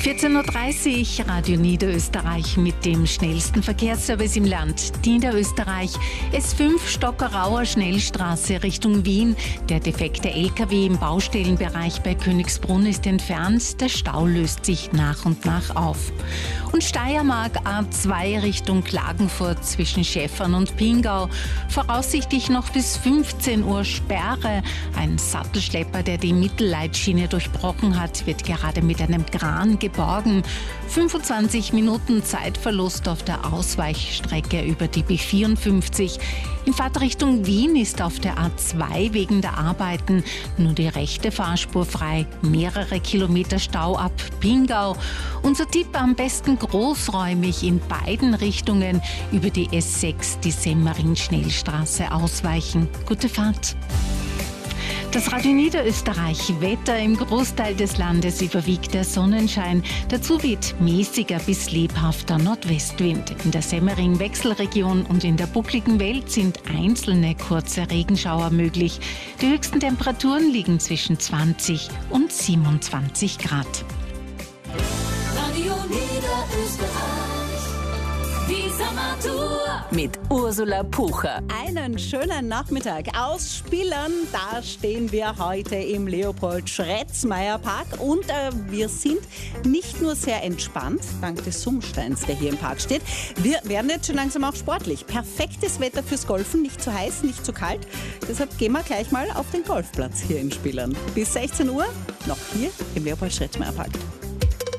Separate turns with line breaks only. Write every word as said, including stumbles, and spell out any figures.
vierzehn Uhr dreißig, Radio Niederösterreich mit dem schnellsten Verkehrsservice im Land. Niederösterreich, S fünf Stockerauer Schnellstraße Richtung Wien. Der defekte L K W im Baustellenbereich bei Königsbrunn ist entfernt. Der Stau löst sich nach und nach auf. Und Steiermark A zwei Richtung Klagenfurt zwischen Schäffern und Pingau. Voraussichtlich noch bis fünfzehn Uhr Sperre. Ein Sattelschlepper, der die Mittelleitschiene durchbrochen hat, wird gerade mit einem Kran geborgen. fünfundzwanzig Minuten Zeitverlust auf der Ausweichstrecke über die B vierundfünfzig. In Fahrtrichtung Wien ist auf der A zwei wegen der Arbeiten nur die rechte Fahrspur frei. Mehrere Kilometer Stau ab Pingau. Unser Tipp: am besten großräumig in beiden Richtungen über die S sechs, die Semmering-Schnellstraße ausweichen. Gute Fahrt. Das Radio Niederösterreich Wetter: im Großteil des Landes überwiegt der Sonnenschein. Dazu weht mäßiger bis lebhafter Nordwestwind. In der Semmering-Wechselregion und in der buckligen Welt sind einzelne kurze Regenschauer möglich. Die höchsten Temperaturen liegen zwischen zwanzig und siebenundzwanzig Grad.
Radio Niederösterreich, die Sommertour
mit Ursula Pucher.
Einen schönen Nachmittag aus Spillern. Da stehen wir heute im Leopold-Schretzmeier-Park und äh, wir sind nicht nur sehr entspannt, dank des Summsteins, der hier im Park steht. Wir werden jetzt schon langsam auch sportlich. Perfektes Wetter fürs Golfen, nicht zu heiß, nicht zu kalt. Deshalb gehen wir gleich mal auf den Golfplatz hier in Spillern. Bis sechzehn Uhr noch hier im Leopold-Schretzmeier-Park.